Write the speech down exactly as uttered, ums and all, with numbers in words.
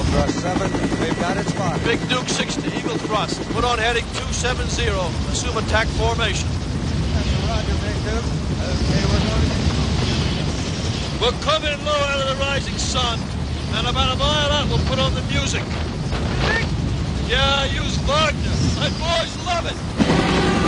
Thrust seven, we've got it spotted. Big Duke sixty, Eagle thrust. Put on heading two seven zero. Assume attack formation. That's Roger, Big Duke. Okay, we're going to... We'll come in low out of the rising sun, and about a mile out we'll put on the music. Yeah, use Wagner. My boys love it.